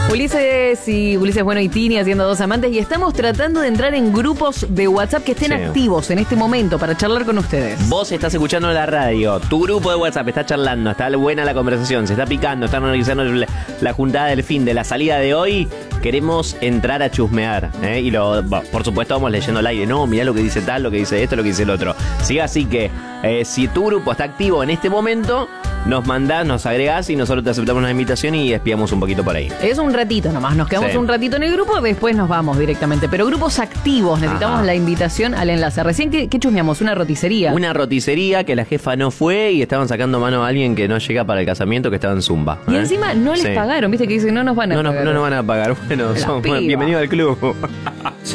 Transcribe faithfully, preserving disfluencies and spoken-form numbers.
Ulises y Ulises Bueno y Tini haciendo Dos Amantes y estamos tratando de entrar en grupos de WhatsApp que estén Sí. activos en este momento para charlar con ustedes. Vos estás escuchando la radio, tu grupo de WhatsApp está charlando, está buena la conversación, se está picando, están organizando la, la juntada del fin de la salida de hoy. Queremos entrar a chusmear, ¿eh? Y lo, bueno, por supuesto vamos leyendo al aire. No, mirá lo que dice tal, lo que dice esto, lo que dice el otro. Sí, así que eh, si tu grupo está activo en este momento, nos mandás, nos agregás y nosotros te aceptamos una invitación y espiamos un poquito por ahí. Es un ratito nomás, nos quedamos Sí. un ratito en el grupo, después nos vamos directamente. Pero grupos activos, necesitamos Ajá. la invitación al enlace. Recién, ¿qué, qué chusmeamos? ¿Una roticería? Una roticería que la jefa no fue y estaban sacando mano a alguien que no llega para el casamiento, que estaba en Zumba. Y ¿eh? encima no les Sí. pagaron, viste que dicen no nos van a No, no, pagar. no nos van a pagar. Bueno, La son, piba. bienvenido al club.